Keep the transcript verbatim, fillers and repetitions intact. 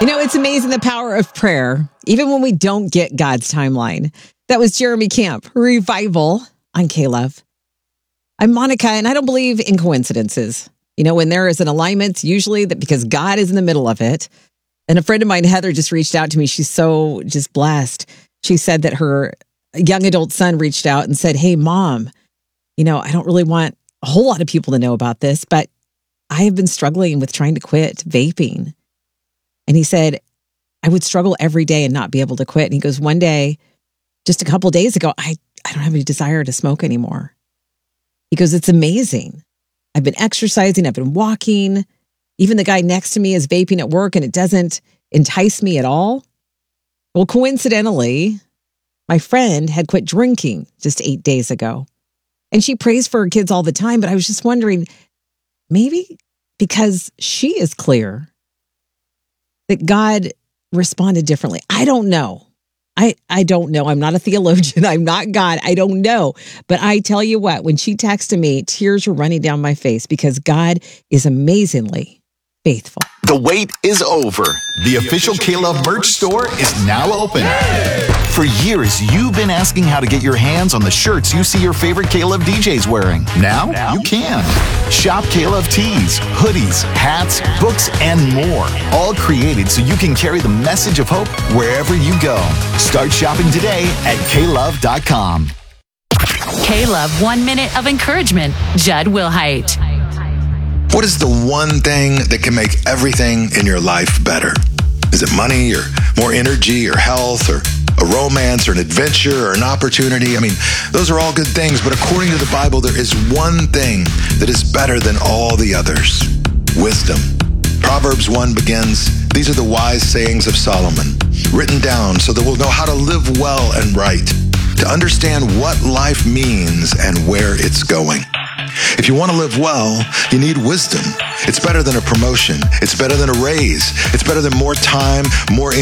You know, it's amazing the power of prayer, even when we don't get God's timeline. That was Jeremy Camp, Revival on K-Love. I'm Monica, and I don't believe in coincidences. You know, when there is an alignment, usually that because God is in the middle of it. And a friend of mine, Heather, just reached out to me. She's so just blessed. She said that her young adult son reached out and said, hey, Mom, you know, I don't really want a whole lot of people to know about this, but I have been struggling with trying to quit vaping. And he said, I would struggle every day and not be able to quit. And he goes, one day, just a couple of days ago, I, I don't have any desire to smoke anymore. He goes, it's amazing. I've been exercising. I've been walking. Even the guy next to me is vaping at work and it doesn't entice me at all. Well, coincidentally, my friend had quit drinking just eight days ago. And she prays for her kids all the time. But I was just wondering, maybe because she is clear that God responded differently. I don't know. I, I don't know. I'm not a theologian. I'm not God. I don't know. But I tell you what, when she texted me, tears were running down my face because God is amazingly faithful. The wait is over. The official K-Love merch store is now open. For years, you've been asking how to get your hands on the shirts you see your favorite K-Love D Js wearing. Now, now you can. Shop K-Love tees, hoodies, hats, books, and more. All created so you can carry the message of hope wherever you go. Start shopping today at K love dot com. K-Love One Minute of Encouragement. Judd Wilhite. What is the one thing that can make everything in your life better? Is it money or more energy or health or a romance or an adventure or an opportunity? I mean, those are all good things, but according to the Bible, there is one thing that is better than all the others: wisdom. Proverbs one begins, these are the wise sayings of Solomon, written down so that we'll know how to live well and right, to understand what life means and where it's going. If you want to live well, you need wisdom. It's better than a promotion. It's better than a raise. It's better than more time, more